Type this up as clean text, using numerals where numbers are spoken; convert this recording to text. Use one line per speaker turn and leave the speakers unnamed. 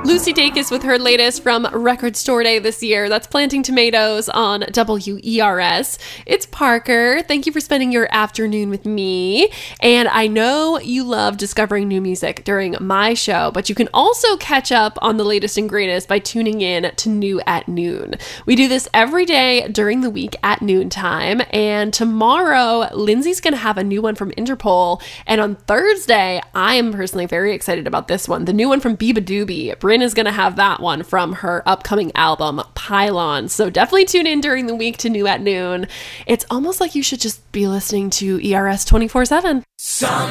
Lucy Dacus with her latest from Record Store Day this year. That's Planting Tomatoes on WERS. It's Parker. Thank you for spending your afternoon with me. And I know you love discovering new music during my show, but you can also catch up on the latest and greatest by tuning in to New at Noon. We do this every day during the week at noontime. And tomorrow, Lindsay's going to have a new one from Interpol. And on Thursday, I am personally very excited about this one. The new one from Biba Doobie. Bryn is going to have that one from her upcoming album, Pylon. So definitely tune in during the week to New at Noon. It's almost like you should just be listening to ERS 24/7.